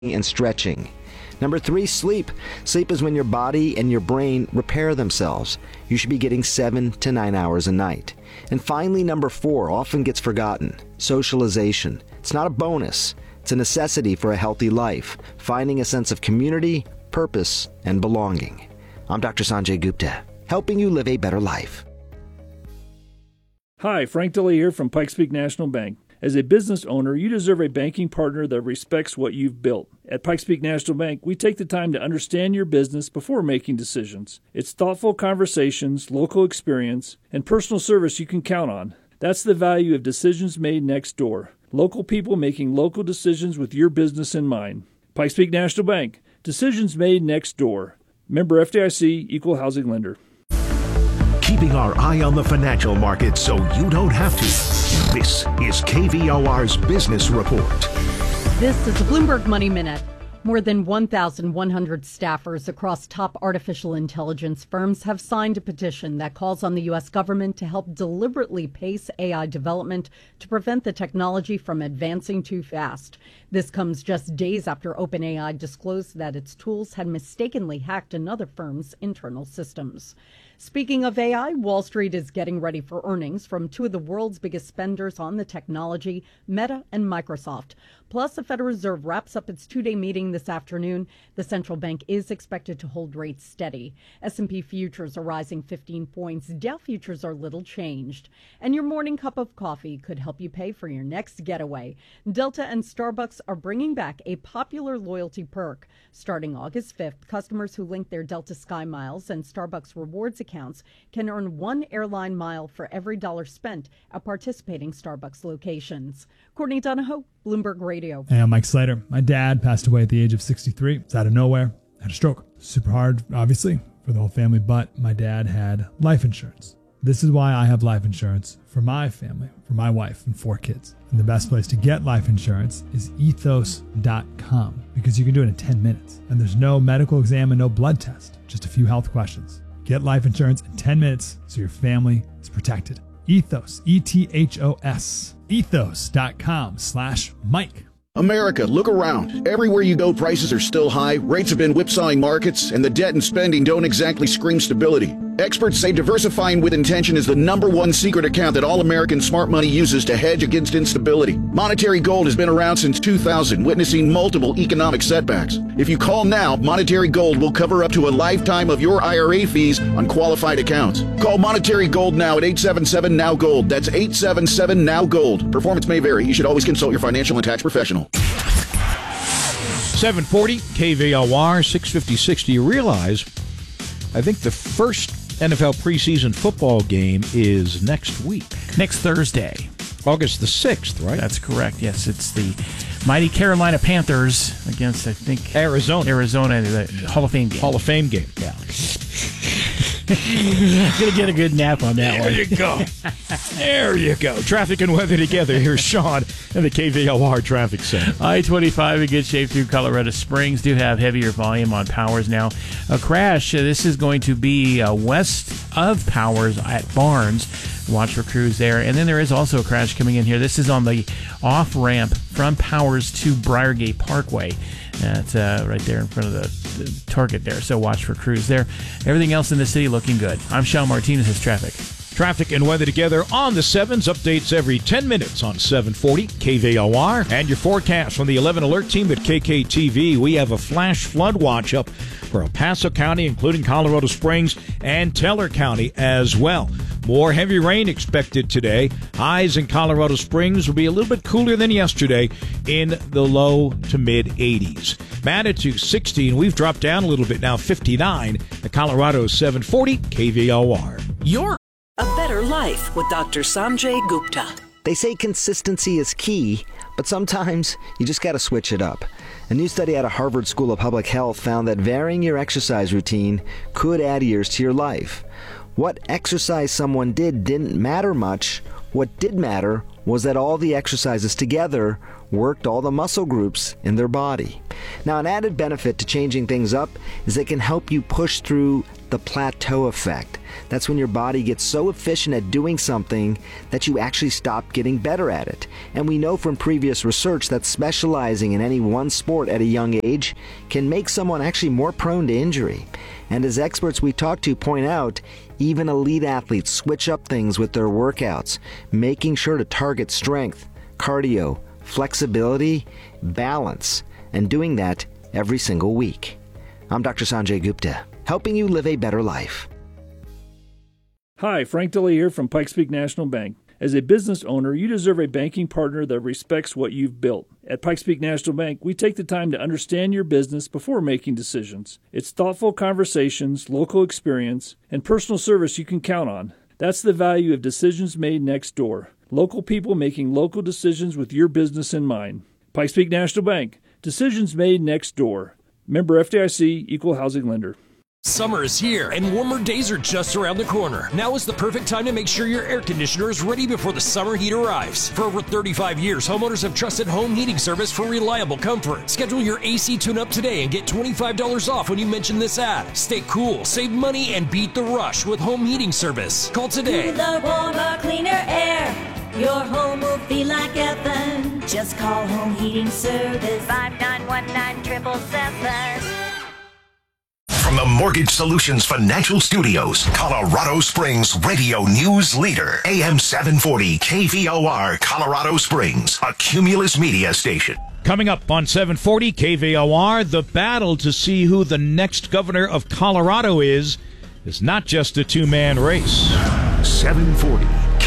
and stretching. Number 3, sleep. Sleep is when your body and your brain repair themselves. You should be getting 7 to 9 hours a night. And finally, number 4 often gets forgotten. Socialization. It's not a bonus. It's a necessity for a healthy life, finding a sense of community, purpose, and belonging. I'm Dr. Sanjay Gupta, helping you live a better life. Hi, Frank Dilley here from Pikes Peak National Bank. As a business owner, you deserve a banking partner that respects what you've built. At Pikes Peak National Bank, we take the time to understand your business before making decisions. It's thoughtful conversations, local experience, and personal service you can count on. That's the value of decisions made next door. Local people making local decisions with your business in mind. Pikes Peak National Bank. Decisions made next door. Member FDIC, Equal Housing Lender. Keeping our eye on the financial markets so you don't have to. This is KVOR's Business Report. This is a Bloomberg Money Minute. More than 1,100 staffers across top artificial intelligence firms have signed a petition that calls on the U.S. government to help deliberately pace AI development to prevent the technology from advancing too fast. This comes just days after OpenAI disclosed that its tools had mistakenly hacked another firm's internal systems. Speaking of AI, Wall Street is getting ready for earnings from two of the world's biggest spenders on the technology, Meta and Microsoft. Plus, the Federal Reserve wraps up its two-day meeting this afternoon. The central bank is expected to hold rates steady. S&P futures are rising 15 points. Dow futures are little changed. And your morning cup of coffee could help you pay for your next getaway. Delta and Starbucks are bringing back a popular loyalty perk. Starting August 5th, customers who link their Delta Sky Miles and Starbucks Rewards accounts can earn 1 airline mile for every dollar spent at participating Starbucks locations. Courtney Donahoe, Bloomberg Radio. Hey, I'm Mike Slater. My dad passed away at the age of 63. It's out of nowhere. Had a stroke. Super hard, obviously, for the whole family, but my dad had life insurance. This is why I have life insurance for my family, for my wife and 4 kids. And the best place to get life insurance is ethos.com because you can do it in 10 minutes. And there's no medical exam and no blood test, just a few health questions. Get life insurance in 10 minutes so your family is protected. Ethos, E-T-H-O-S, ethos.com/Mike. America, look around. Everywhere you go, prices are still high, rates have been whipsawing markets, and the debt and spending don't exactly scream stability. Experts say diversifying with intention is the #1 secret account that all American smart money uses to hedge against instability. Monetary Gold has been around since 2000, witnessing multiple economic setbacks. If you call now, Monetary Gold will cover up to a lifetime of your IRA fees on qualified accounts. Call Monetary Gold now at 877-NOW-GOLD. That's 877-NOW-GOLD. Performance may vary. You should always consult your financial and tax professional. 740 KVOR 656. Do you realize, I think the first NFL preseason football game is next week. Next Thursday. August the 6th, right? That's correct, yes. It's the mighty Carolina Panthers against, I think, Arizona, the Hall of Fame game. Hall of Fame game. Yeah. Gonna get a good nap on that one. There you go. There you go. Traffic and weather together. Here's Sean in the KVOR Traffic Center. I-25 in good shape through Colorado Springs. Do have heavier volume on Powers now. A crash. This is going to be west of Powers at Barnes. Watch for crews there. And then there is also a crash coming in here. This is on the off-ramp from Powers to Briargate Parkway. That's right there in front of the Target there. So watch for crews there. Everything else in the city looking good. I'm Sean Martinez with traffic. Traffic and weather together on the 7s. Updates every 10 minutes on 740 KVOR. And your forecast from the 11 Alert team at KKTV. We have a flash flood watch up for El Paso County, including Colorado Springs and Teller County as well. More heavy rain expected today. Highs in Colorado Springs will be a little bit cooler than yesterday in the low to mid 80s. Manitou 16. We've dropped down a little bit now, 59. The Colorado 740 KVOR. You're a better life with Dr. Sanjay Gupta. They say consistency is key, but sometimes you just got to switch it up. A new study out of Harvard School of Public Health found that varying your exercise routine could add years to your life. What exercise someone did didn't matter much. What did matter was that all the exercises together worked all the muscle groups in their body. Now, an added benefit to changing things up is it can help you push through the plateau effect. That's when your body gets so efficient at doing something that you actually stop getting better at it. And we know from previous research that specializing in any one sport at a young age can make someone actually more prone to injury. And as experts we talk to point out, even elite athletes switch up things with their workouts, making sure to target strength, cardio, flexibility, balance, and doing that every single week. I'm Dr. Sanjay Gupta, helping you live a better life. Hi, Frank DeLay here from Pikes Peak National Bank. As a business owner, you deserve a banking partner that respects what you've built. At Pikes Peak National Bank, we take the time to understand your business before making decisions. It's thoughtful conversations, local experience, and personal service you can count on. That's the value of decisions made next door. Local people making local decisions with your business in mind. Pikes Peak National Bank. Decisions made next door. Member FDIC, Equal Housing Lender. Summer is here, and warmer days are just around the corner. Now is the perfect time to make sure your air conditioner is ready before the summer heat arrives. For over 35 years, homeowners have trusted Home Heating Service for reliable comfort. Schedule your AC tune-up today and get $25 off when you mention this ad. Stay cool, save money, and beat the rush with Home Heating Service. Call today. Cooler, warmer, cleaner air. Your home will feel like heaven. Just call Home Heating Service. 5919-777. From the Mortgage Solutions Financial Studios, Colorado Springs radio news leader, AM 740 KVOR, Colorado Springs, a Cumulus media station. Coming up on 740 KVOR, the battle to see who the next governor of Colorado is not just a two-man race. 740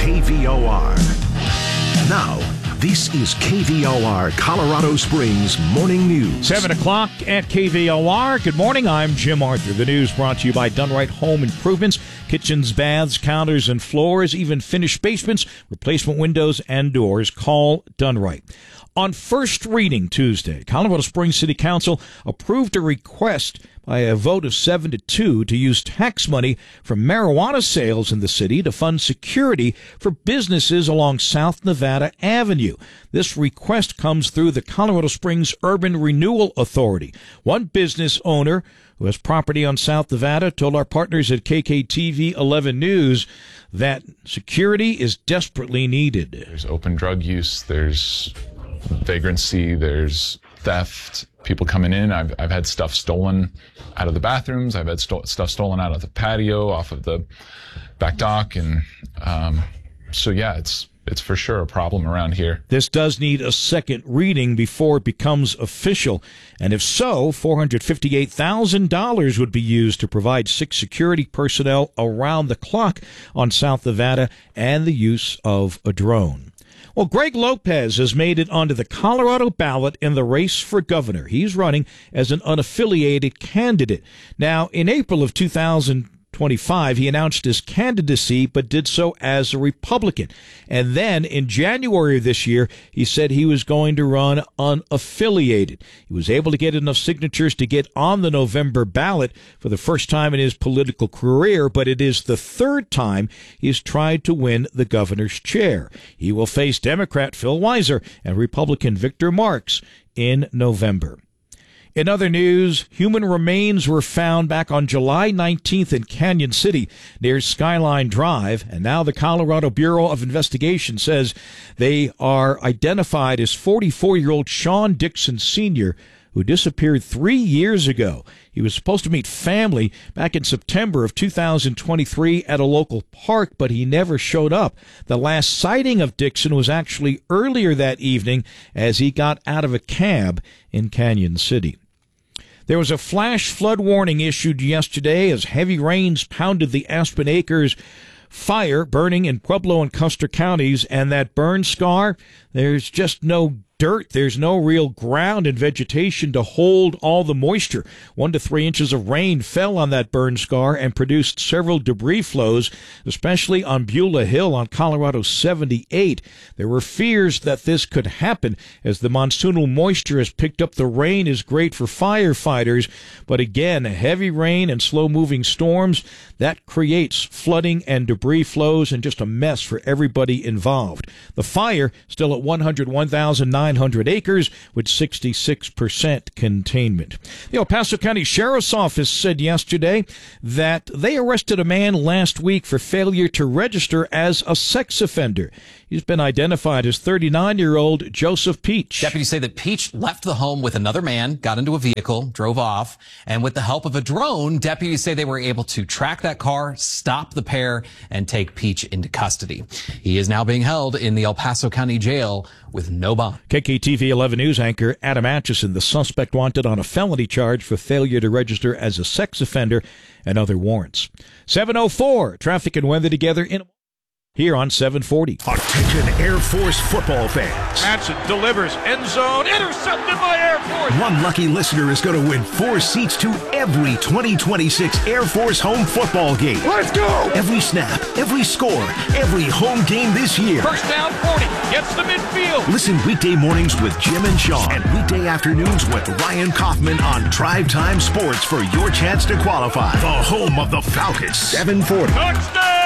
KVOR. Now, this is KVOR Colorado Springs Morning News. 7 o'clock at KVOR. Good morning, I'm Jim Arthur. The news brought to you by Dunright Home Improvements. Kitchens, baths, counters, and floors, even finished basements, replacement windows and doors. Call Dunright. On first reading Tuesday, Colorado Springs City Council approved a request by a vote of 7-2 to use tax money from marijuana sales in the city to fund security for businesses along South Nevada Avenue. This request comes through the Colorado Springs Urban Renewal Authority. One business owner who has property on South Nevada told our partners at KKTV 11 News that security is desperately needed. There's open drug use, there's vagrancy, there's theft, people coming in. I've had stuff stolen out of the bathrooms. I've had stuff stolen out of the patio, off of the back dock. And so, yeah, it's for sure a problem around here. This does need a second reading before it becomes official. And if so, $458,000 would be used to provide 6 security personnel around the clock on South Nevada and the use of a drone. Well, Greg Lopez has made it onto the Colorado ballot in the race for governor. He's running as an unaffiliated candidate. Now, in April of 2025, he announced his candidacy, but did so as a Republican. And then in January of this year, he said he was going to run unaffiliated. He was able to get enough signatures to get on the November ballot for the first time in his political career, but it is the third time he's tried to win the governor's chair. He will face Democrat Phil Weiser and Republican Victor Marx in November. In other news, human remains were found back on July 19th in Canyon City near Skyline Drive, and now the Colorado Bureau of Investigation says they are identified as 44-year-old Sean Dixon Sr., who disappeared 3 years ago. He was supposed to meet family back in September of 2023 at a local park, but he never showed up. The last sighting of Dixon was actually earlier that evening as he got out of a cab in Canyon City. There was a flash flood warning issued yesterday as heavy rains pounded the Aspen Acres fire burning in Pueblo and Custer counties, and that burn scar, there's just no dirt. There's no real ground and vegetation to hold all the moisture. 1 to 3 inches of rain fell on that burn scar and produced several debris flows, especially on Beulah Hill on Colorado 78. There were fears that this could happen as the monsoonal moisture has picked up. The rain is great for firefighters, but again, heavy rain and slow-moving storms, that creates flooding and debris flows and just a mess for everybody involved. The fire still at 101,900 900 acres with 66% containment. The El Paso County Sheriff's Office said yesterday that they arrested a man last week for failure to register as a sex offender. He's been identified as 39-year-old Joseph Peach. Deputies say that Peach left the home with another man, got into a vehicle, drove off, and with the help of a drone, deputies say they were able to track that car, stop the pair, and take Peach into custody. He is now being held in the El Paso County Jail with no bond. KKTV 11 News anchor Adam Atchison, the suspect wanted on a felony charge for failure to register as a sex offender and other warrants. 7:04, traffic and weather together in here on 740. Attention Air Force football fans. Madsen delivers, end zone, intercepted by Air Force. One lucky listener is going to win 4 seats to every 2026 Air Force home football game. Let's go! Every snap, every score, every home game this year. First down 40, gets the midfield. Listen weekday mornings with Jim and Sean and weekday afternoons with Ryan Kaufman on Drive Time Sports for your chance to qualify. The home of the Falcons. 740. Touchdown!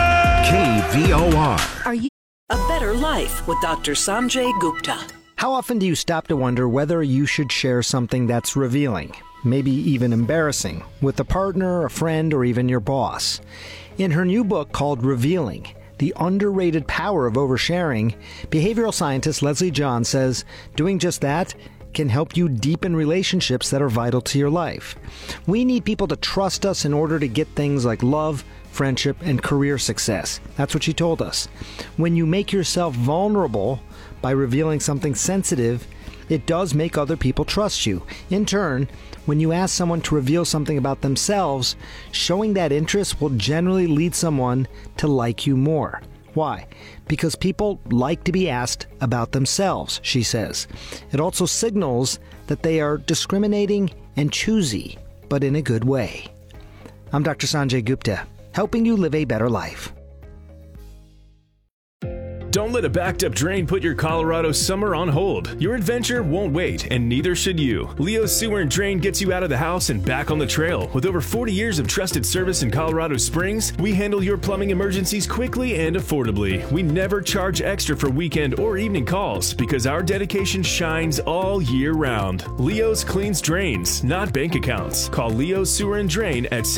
KVOR. Are you a better life with Dr. Sanjay Gupta? How often do you stop to wonder whether you should share something that's revealing, maybe even embarrassing, with a partner, a friend, or even your boss? In her new book called Revealing, The Underrated Power of Oversharing, behavioral scientist Leslie John says doing just that can help you deepen relationships that are vital to your life. We need people to trust us in order to get things like love, friendship, and career success. That's what she told us. When you make yourself vulnerable by revealing something sensitive, it does make other people trust you. In turn, when you ask someone to reveal something about themselves, showing that interest will generally lead someone to like you more. Why? Because people like to be asked about themselves, she says. It also signals that they are discriminating and choosy, but in a good way. I'm Dr. Sanjay Gupta, helping you live a better life. Don't let a backed-up drain put your Colorado summer on hold. Your adventure won't wait, and neither should you. Leo's Sewer and Drain gets you out of the house and back on the trail. With over 40 years of trusted service in Colorado Springs, we handle your plumbing emergencies quickly and affordably. We never charge extra for weekend or evening calls because our dedication shines all year round. Leo's cleans drains, not bank accounts. Call Leo's Sewer and Drain at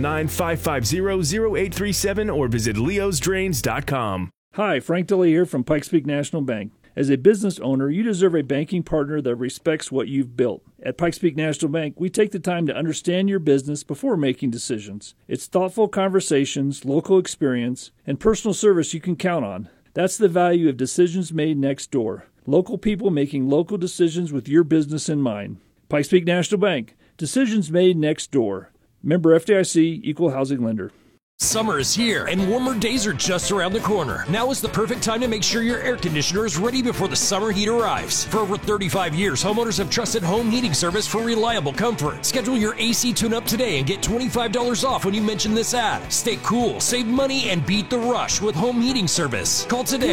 719-550-0837 or visit leosdrains.com. Hi, Frank DeLay here from Pikes Peak National Bank. As a business owner, you deserve a banking partner that respects what you've built. At Pikes Peak National Bank, we take the time to understand your business before making decisions. It's thoughtful conversations, local experience, and personal service you can count on. That's the value of decisions made next door. Local people making local decisions with your business in mind. Pikes Peak National Bank. Decisions made next door. Member FDIC, Equal Housing Lender. Summer is here, and warmer days are just around the corner. Now is the perfect time to make sure your air conditioner is ready before the summer heat arrives. For over 35 years, homeowners have trusted home heating service for reliable comfort. Schedule your AC tune-up today and get $25 off when you mention this ad. Stay cool, save money, and beat the rush with home heating service. Call today